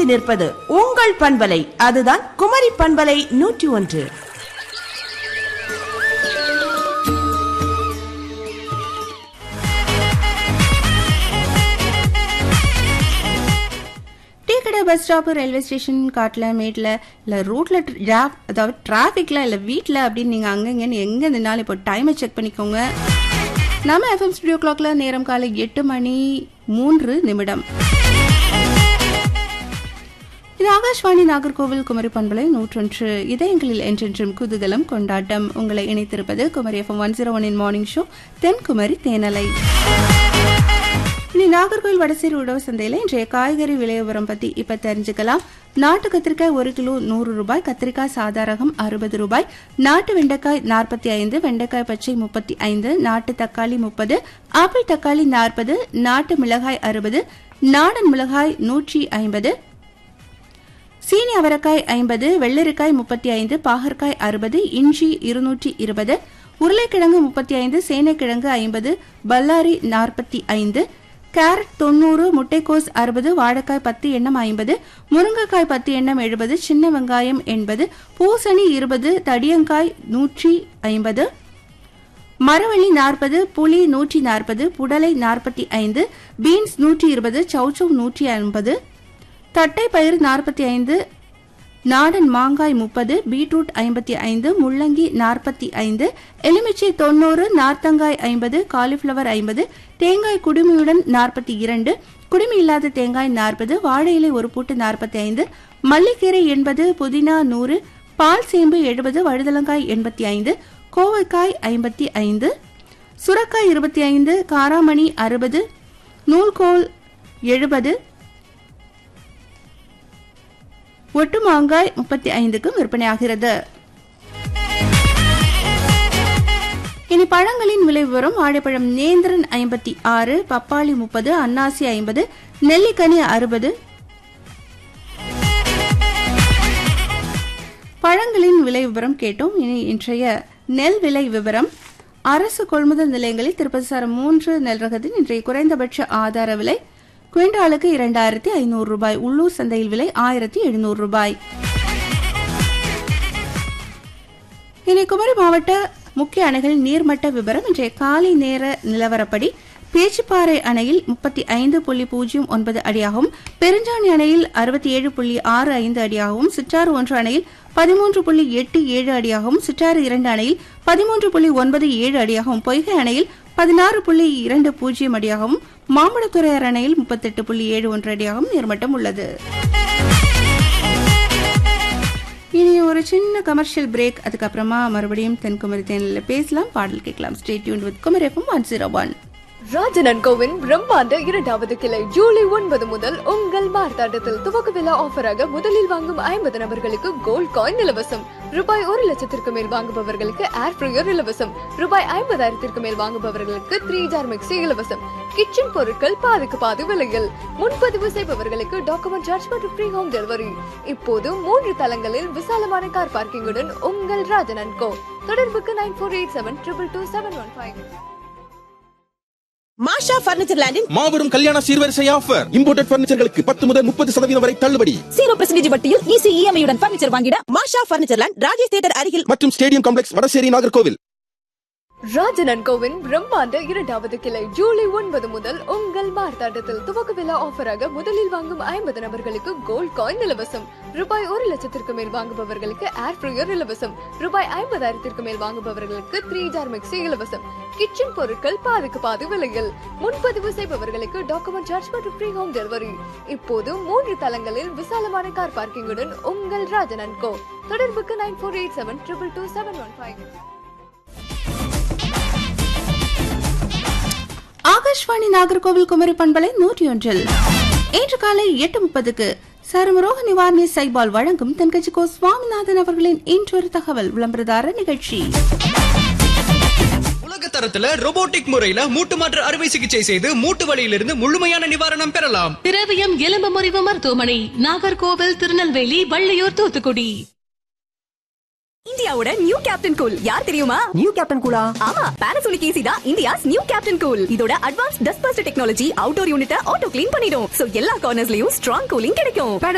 நிற்பது உங்கள் பண்பலை, அதுதான் குமரி பண்பலை 101. பஸ் ஸ்டாப், ரயில்வே ஸ்டேஷன், காட்டில், மேட்டில், இல்லை ரோட்டில், அதாவது டிராஃபிக்கில், இல்லை வீட்டில் அப்படின்னு நீங்கள் அங்கங்கன்னு எங்கே நின்னாலும் இப்போ டைமை செக் பண்ணிக்கோங்க. நம்ம எஃப்எம் ஸ்டுடியோ கிளாக்ல நேரம் காலை 8:03. இது ஆகாஷ்வாணி நாகர்கோவில் குமரி பண்பலை 101. இதயங்களில் என்றென்றும் குதூகலம் கொண்டாட்டம். உங்களை இணைத்திருப்பது குமரி FM 101 மார்னிங் ஷோ தென்குமரி தேனலை. இனி நாகர்கோவில் வடசேரி உழவு சந்தையில் இன்றைய காய்கறி விலை விவரம் பத்தி இப்ப தெரிஞ்சுக்கலாம். நாட்டு கத்திரிக்காய் 1 கிலோ 100 ரூபாய், கத்திரிக்காய் சாதாரகம் 60 ரூபாய், நாட்டு வெண்டைக்காய் 45, வெண்டைக்காய் பச்சை 35, நாட்டு தக்காளி 30, ஆப்பிள் தக்காளி 40, நாட்டு மிளகாய் 60, நாடன் மிளகாய் 150, சீனி அவரைக்காய் 50, வெள்ளரிக்காய் 35, பாகற்காய் 60, இஞ்சி 220, உருளைக்கிழங்கு 35, சேனைக்கிழங்கு 50, பல்லாரி 45, கேரட் 90, முட்டைக்கோஸ் 60, வாழைக்காய் 10 எண்ணம் 50, முருங்கைக்காய் 10 எண்ணம் 70, சின்ன வெங்காயம் 80, பூசணி 20, தடியங்காய் 150, மரவள்ளி 40, புளி 140, புடலை 45, பீன்ஸ் 120, சௌச்சௌ 150, தட்டை பயிர் 45, நாடன் மாங்காய் 30, பீட்ரூட் 55, முள்ளங்கி 45, எலுமிச்சை 90, நார்த்தங்காய் 50, காலிஃபிளவர் 50, தேங்காய் குடுமியுடன் 42, குடுமி இல்லாத தேங்காய் 40, வாழை இலை ஒரு பூட்டு 45, மல்லிக்கீரை 80, புதினா 100, பால் சேம்பு 70, வழுதலங்காய் 85, கோவைக்காய் 55, சுரக்காய் 25, காராமணி 60, நூல்கோல் 70, ஒட்டு மாங்காய் 35க்கும் விற்பனையாகிறது. இனி பழங்களின் விலை விவரம். வாழைப்பழம் நேந்திரன் 56, பப்பாளி 30, அன்னாசி 50, நெல்லிக்கனி 60. பழங்களின் விலை விவரம் கேட்டோம். இனி இன்றைய நெல் விலை விவரம். அரசு கொள்முதல் நிலையங்களில் திருப்பதி சாரம் 3 நெல் ரகத்தின் இன்றைய குறைந்தபட்ச ஆதார விலை குவிண்டாலுக்கு 2500 ரூபாய். உள்ளூர் சந்தையில் விலை 1700 ரூபாய். இனி குமரி மாவட்ட முக்கிய அணைகளின் நீர்மட்ட விவரம். இன்றைய காலை நேர நிலவரப்படி பேச்சிப்பாறை அணையில் 35.09 அடியாகவும், பெருஞ்சாணி அணையில் 67.65 அடியாகவும், சிற்றாறு 1 அணையில் 13.87 அடியாகவும், சிற்றாறு 2 அணையில் 13.97 அடியாகவும், பொய்கை அணையில் 16.20 அடியாகவும், மாம்பழத்துறையார் அணையில் 38.71 அடியாகவும் நீர்மட்டம் உள்ளது. இனி ஒரு சின்ன கமர்ஷியல் பிரேக். அதுக்கப்புறமா மறுபடியும் தென்குமரி தேனில் பேசலாம், பாடல் கேட்கலாம். Stay tuned with Kumari FM 101. Rajan CoWIN பிரம்மாண்ட 2வது கிளை ஜூலை 9 முதல் உங்கள் மார்த்தாண்டத்தில் துவக்க விழா ஆஃபராக முதலில் வாங்கும் 50 நபர்களுக்கு கோல்ட் காயின் இலவசம். ரூபாய் 1,00,000 மேல் வாங்குபவர்களுக்கு ஏர் ஃப்ரையர் இலவசம். ரூபாய் 50,000 மேல் வாங்குபவர்களுக்கு 3 ஜார் மிக்சி இலவசம். கிச்சன் பொருட்கள் பாதிக்கு பாதி விலையில். முன்பதிவு செய்பவர்களுக்கு டாக்குமெண்ட் சார்ஜ் மற்றும் ஃப்ரீ ஹோம் டெலிவரி. இப்போது 3 தளங்களில் விசாலமான கார் பார்க்கிங்குடன் உங்கள் ராஜன் கோ. தொடர்புக்கு 9487222715. மாஷா பர்னிச்சர் லேண்டின் மாபெரும் கல்யாண சீர்வரிசை ஆஃபர். இம்போர்ட்டட் பர்னிச்சர்களுக்கு 10 முதல் 30% வரை தள்ளுபடி. 0% வட்டியில் ஈஸி EMI உடன் பர்னிச்சர் வாங்கிட மாஷா பர்னிச்சர் லேண்ட், ராஜேஷ் தியேட்டர் அருகில் மற்றும் stadium complex, Vadasery, Nagercoil. Rajan CoWIN பிரம்மாண்ட 2வது கிளை ஜூலை 9 முதல் உங்கள் மார்த்தாண்டத்தில் துவக்க விழா ஆஃபராக முதலில் வாங்கும் 50 நபர்களுக்கு கோல்ட் காயின் இலவசம். ரூபாய் 1,00,000 மேல் வாங்குபவர்களுக்கு ஏர் ஃப்ரையர் இலவசம். ரூபாய் 50,000 மேல் வாங்குபவர்களுக்கு 3 ஜார் மிக்சி இலவசம். கிச்சன் பொருட்கள் பாதிக்கு பாதி விலையில். முன்பதிவு செய்பவர்களுக்கு டாக்குமெண்ட் சார்ஜ் மற்றும் ஃப்ரீ ஹோம் டெலிவரி. இப்போது 3 தளங்களில் விசாலமான கார் பார்க்கிங்குடன் உங்கள் ராஜன் கோ. தொடர்புக்கு 9487222715. ஆகாஷ்வாணி நாகர்கோவில் குமரி பண்பலை 101. இன்று காலை 8:30க்கு சருமரோக நிவாரணி சைபால் வழங்கும் தென்கட்சி கோ சுவாமிநாதன் அவர்களின் இன்றொரு தகவல் விளம்பரதார நிகழ்ச்சி. உலக தரத்துல ரோபோட்டிக் முறையில மூட்டு மாற்று அறுவை சிகிச்சை செய்து மூட்டு வலியிலிருந்து முழுமையான நிவாரணம் பெறலாம். திரவியம் எலும்பு முறிவு மருத்துவமனை, நாகர்கோவில், திருநெல்வேலி, வள்ளியூர், தூத்துக்குடி. இந்தியாவோட நியூ கேப்டன் கூல் யார் தெரியுமா? நியூ கேப்டன் கூலா? ஆமா, Panasonic AC தான் இந்தியாஸ் நியூ கேப்டன் கூல். இதோட advance dust first technology outdoor யூனிட்ட auto clean பண்ணிடும். சோ எல்லா கார்னர்ஸ்லயும் ஸ்ட்ராங் கூலிங் கிடைக்கும்.